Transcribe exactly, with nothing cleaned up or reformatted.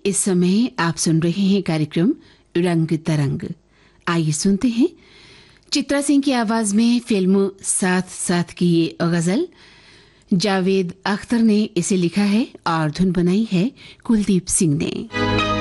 इस समय आप सुन रहे हैं कार्यक्रम रंग तरंग। आइए सुनते हैं चित्रा सिंह की आवाज में फिल्म साथ साथ की ये गजल। जावेद अख्तर ने इसे लिखा है और धुन बनाई है कुलदीप सिंह ने।